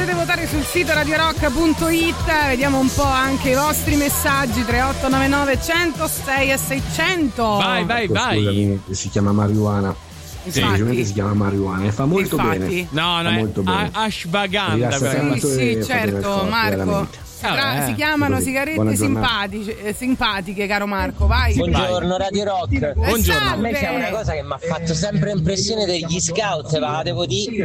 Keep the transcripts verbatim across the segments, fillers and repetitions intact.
potete votare sul sito radio rock punto it. Vediamo un po' anche i vostri messaggi. Tre otto nove nove cento sei e seicento. Vai, vai, vai. Scusami, si chiama marijuana. Semplicemente si chiama marijuana e fa molto Infatti. bene. No, no, fa è molto bene. ashwagandha. Sì, sì, certo, Marco. Ah, si eh. chiamano sigarette simpatiche, eh, simpatiche, caro Marco, vai. Buongiorno Radio Rock. Buongiorno. A me c'è una cosa che mi ha fatto sempre impressione degli scout, va, devo dire.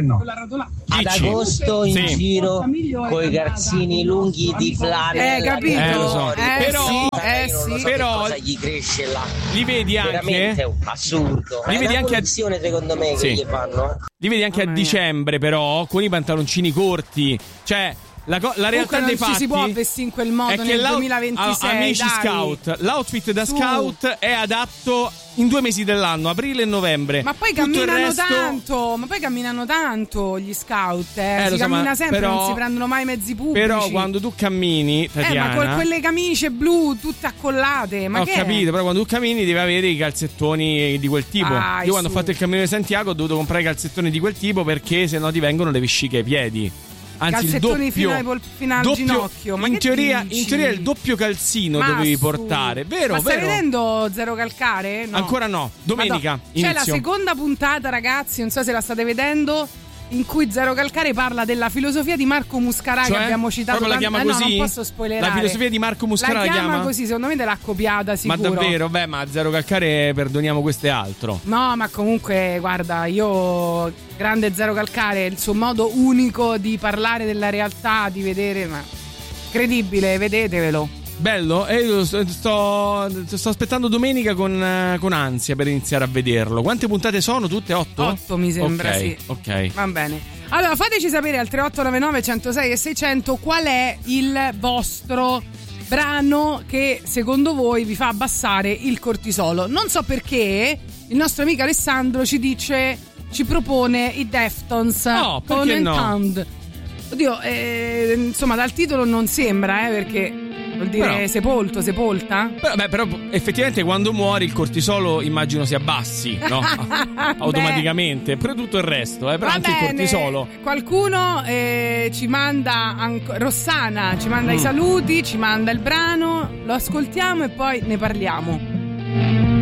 Ad agosto in Sì. giro coi garzini lunghi di flane. Eh, capito? Eh, lo so. Eh, Però- sì, Eh, eh, io non lo sì. so Però- che cosa gli cresce là. Li vedi Veramente è anche? un assurdo. Li È vedi una anche a- punizione, secondo me, Sì. che gli fanno. Li vedi anche a Mamma mia. dicembre, però, con i pantaloncini corti. Cioè, la, co- la realtà Comunque non dei ci fatti si può vestire in quel modo è che nel l'out- duemilaventisei, allora, amici dai. scout, l'outfit da Su. scout è adatto in due mesi dell'anno, aprile e novembre. Ma poi Tutto il camminano resto- tanto, ma poi camminano tanto gli scout, eh. Eh, si lo so, cammina ma sempre, però- non si prendono mai mezzi pubblici. Però quando tu cammini, Eh, Tatiana, ma con quelle camicie blu tutte accollate, ma ho che è? capito, però quando tu cammini devi avere i calzettoni di quel tipo. Dai, Io quando su. ho fatto il cammino di Santiago ho dovuto comprare i calzettoni di quel tipo perché sennò ti vengono le vesciche ai piedi. Anzi, il Calzettoni doppio, fino ai pol- fino al doppio- ginocchio, ma in che teoria, dici? in teoria il doppio calzino Ma dovevi su. portare, vero? Ma stai vero? vedendo Zero Calcare? No. Ancora no, domenica Madonna. C'è la inizio. seconda puntata, ragazzi, non so se la state vedendo, in cui Zero Calcare parla della filosofia di Marco Muscarà, Cioè? che abbiamo citato Proprio la tanto- chiama eh, no, così? non posso spoilerare. La filosofia di Marco Muscarà la la chiama, chiama? così, secondo me te l'ha copiata Ma sicuro. davvero? Beh, ma Zero Calcare, perdoniamo, questo è altro. No, ma comunque, guarda, io grande Zero Calcare, il suo modo unico di parlare della realtà, di vedere, ma incredibile, vedetevelo. Bello? E io sto, sto, sto aspettando domenica con, eh, con ansia per iniziare a vederlo. Quante puntate sono? Tutte? Otto? Otto mi sembra, Ok, sì. ok. Va bene. Allora, fateci sapere al tre otto nove nove centosei e seicento qual è il vostro brano che secondo voi vi fa abbassare il cortisolo. Non so perché il nostro amico Alessandro ci dice, ci propone i Deftones No, con perché no? Entend. Oddio, eh, insomma, dal titolo non sembra, eh, perché vuol dire Però- sepolto, sepolta. Però, beh, però effettivamente quando muori il cortisolo immagino si abbassi, no? Automaticamente. Però tutto il resto, eh, però Va anche il bene. cortisolo. Qualcuno eh, ci manda anco- Rossana ci manda Mm. i saluti, ci manda il brano, lo ascoltiamo e poi ne parliamo.